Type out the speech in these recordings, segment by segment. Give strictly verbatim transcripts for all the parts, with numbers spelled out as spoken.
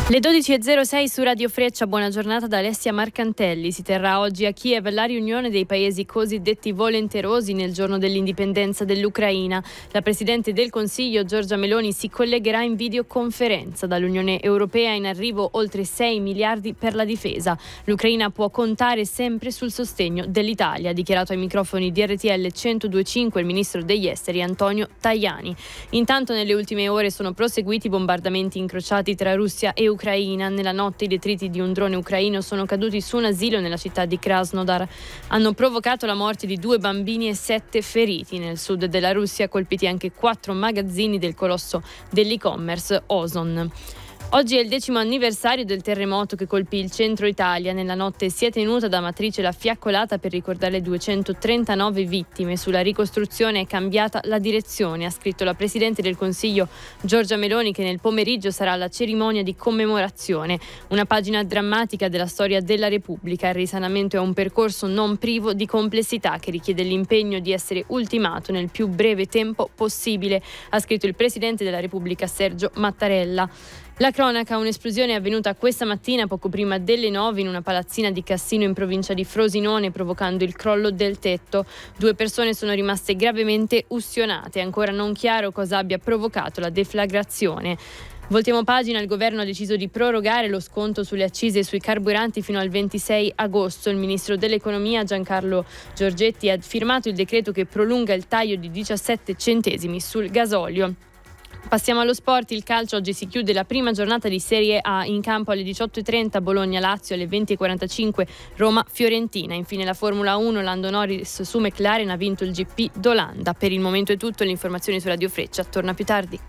Le dodici e zero sei su Radio Freccia, buona giornata da Alessia Marcantelli. Si terrà oggi a Kiev la riunione dei paesi cosiddetti volenterosi nel giorno dell'indipendenza dell'Ucraina. La Presidente del Consiglio Giorgia Meloni si collegherà in videoconferenza. Dall'Unione Europea in arrivo oltre sei miliardi per la difesa. L'Ucraina può contare sempre sul sostegno dell'Italia, ha dichiarato ai microfoni di R T L centodue e cinque il ministro degli esteri Antonio Tajani. Intanto nelle ultime ore sono proseguiti i bombardamenti incrociati tra Russia e Ucraina. Ucraina. Nella notte i detriti di un drone ucraino sono caduti su un asilo nella città di Krasnodar. Hanno provocato la morte di due bambini e sette feriti. Nel sud della Russia colpiti anche quattro magazzini del colosso dell'e-commerce Ozon. Oggi è il decimo anniversario del terremoto che colpì il centro Italia. Nella notte si è tenuta da Amatrice la fiaccolata per ricordare le duecentotrentanove vittime. Sulla ricostruzione è cambiata la direzione, ha scritto la Presidente del Consiglio Giorgia Meloni, che nel pomeriggio sarà la cerimonia di commemorazione. Una pagina drammatica della storia della Repubblica. Il risanamento è un percorso non privo di complessità che richiede l'impegno di essere ultimato nel più breve tempo possibile, ha scritto il Presidente della Repubblica Sergio Mattarella. La cronaca: un'esplosione è avvenuta questa mattina poco prima delle nove in una palazzina di Cassino in provincia di Frosinone, provocando il crollo del tetto. Due persone sono rimaste gravemente ustionate. È ancora non chiaro cosa abbia provocato la deflagrazione. Voltiamo pagina. Il governo ha deciso di prorogare lo sconto sulle accise e sui carburanti fino al ventisei agosto. Il ministro dell'economia Giancarlo Giorgetti ha firmato il decreto che prolunga il taglio di diciassette centesimi sul gasolio. Passiamo allo sport. Il calcio: oggi si chiude la prima giornata di Serie A. In campo alle diciotto e trenta Bologna-Lazio, alle venti e quarantacinque Roma-Fiorentina. Infine la Formula uno: Lando Norris su McLaren ha vinto il G P d'Olanda. Per il momento è tutto. L'informazione su Radio Freccia torna più tardi.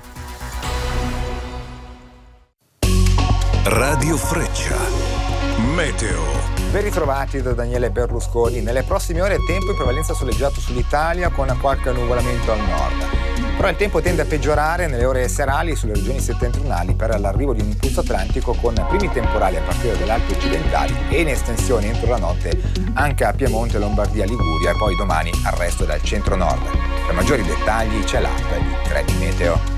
Radio Freccia Meteo. Ben ritrovati da Daniele Berlusconi. Nelle prossime ore tempo in prevalenza soleggiato sull'Italia con qualche annuvolamento al nord. Però il tempo tende a peggiorare nelle ore serali sulle regioni settentrionali per l'arrivo di un impulso atlantico con primi temporali a partire dalle Alpi occidentali e in estensione entro la notte anche a Piemonte, Lombardia, Liguria e poi domani al resto del centro-nord. Per maggiori dettagli c'è l'app di tre D Meteo.